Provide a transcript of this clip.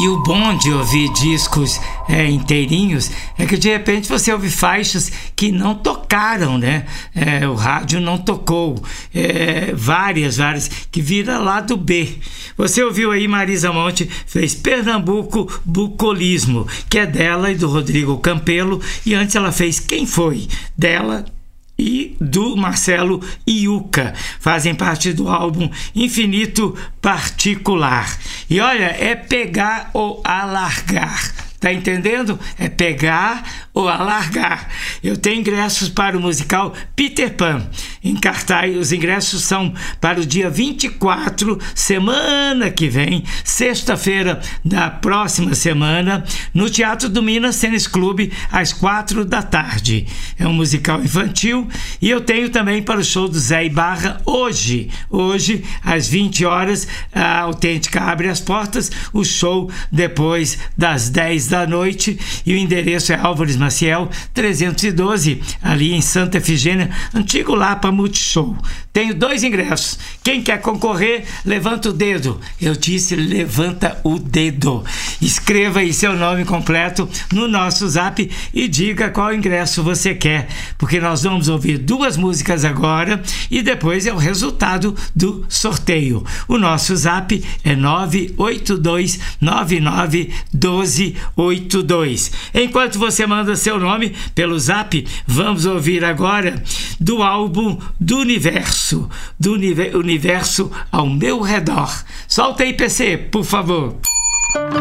E o bom de ouvir discos inteirinhos é que de repente você ouve faixas que não tocaram, né? O rádio não tocou. Várias que vira lado B. Você ouviu aí Marisa Monte, fez Pernambuco Bucolismo, que é dela e do Rodrigo Campelo, e antes ela fez Quem Foi? Dela e do Marcelo Iuca, fazem parte do álbum Infinito Particular. E olha, é pegar ou alargar. Tá entendendo? É pegar ou alargar. Eu tenho ingressos para o musical Peter Pan em cartaz. Os ingressos são para o dia 24, semana que vem, sexta-feira da próxima semana, no Teatro do Minas Tênis Clube, às 4 da tarde. É um musical infantil. E eu tenho também para o show do Zé Ibarra hoje, às 20 horas, a Autêntica abre as portas, o show depois das 10 da noite, e o endereço é Álvares Maciel 312, ali em Santa Efigênia, antigo Lapa Multishow. Tenho 2 ingressos. Quem quer concorrer, levanta o dedo. Eu disse, levanta o dedo. Escreva aí seu nome completo no nosso zap e diga qual ingresso você quer, porque nós vamos ouvir 2 músicas agora e depois é o resultado do sorteio. O nosso zap é 982991282. Enquanto você manda seu nome pelo zap, vamos ouvir agora do álbum do Universo, Universo ao Meu Redor. Solta aí, PC, por favor.